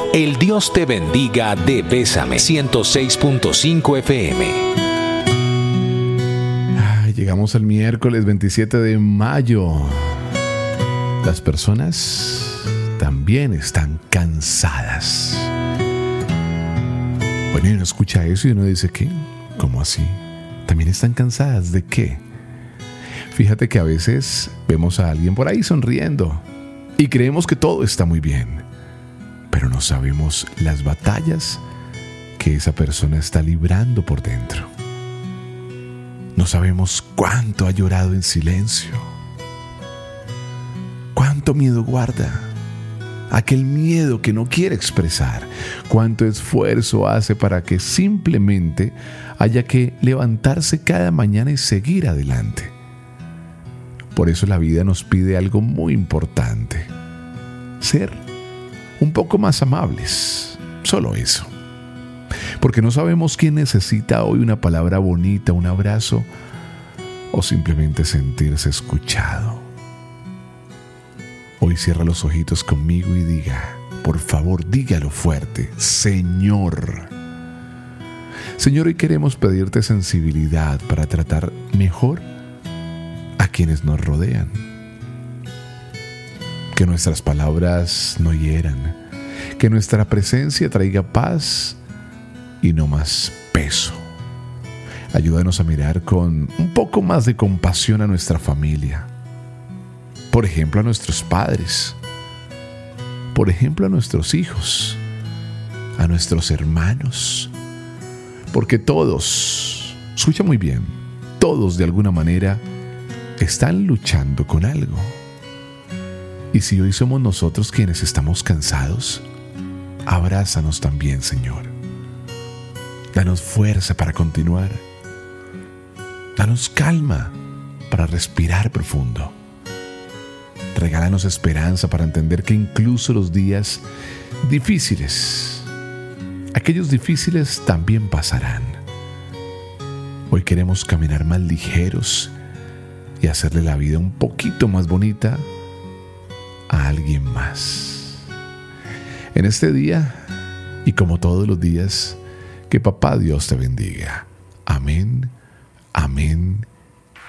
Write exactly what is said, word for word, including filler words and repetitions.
El Dios te bendiga de Bésame ciento seis punto cinco F M. Ay, llegamos al miércoles veintisiete de mayo. Las personas también están cansadas. Bueno, y uno escucha eso y uno dice, ¿qué? ¿Cómo así? ¿También están cansadas? ¿De qué? Fíjate que a veces vemos a alguien por ahí sonriendo y creemos que todo está muy bien, pero no sabemos las batallas que esa persona está librando por dentro. No sabemos cuánto ha llorado en silencio, cuánto miedo guarda, aquel miedo que no quiere expresar, cuánto esfuerzo hace para que simplemente haya que levantarse cada mañana y seguir adelante. Por eso la vida nos pide algo muy importante: ser un poco más amables, solo eso. Porque no sabemos quién necesita hoy una palabra bonita, un abrazo o simplemente sentirse escuchado. Hoy cierra los ojitos conmigo y diga, por favor, dígalo fuerte: Señor. Señor, hoy queremos pedirte sensibilidad para tratar mejor a quienes nos rodean. Que nuestras palabras no hieran, que nuestra presencia traiga paz y no más peso. Ayúdanos a mirar con un poco más de compasión a nuestra familia. Por ejemplo, a nuestros padres. Por ejemplo, a nuestros hijos, a nuestros hermanos. Porque todos, escucha muy bien, todos de alguna manera están luchando con algo. Y si hoy somos nosotros quienes estamos cansados, abrázanos también, Señor. Danos fuerza para continuar. Danos calma para respirar profundo. Regálanos esperanza para entender que incluso los días difíciles, aquellos difíciles también pasarán. Hoy queremos caminar más ligeros y hacerle la vida un poquito más bonita a alguien más. En este día, y como todos los días, que Papá Dios te bendiga. Amén, amén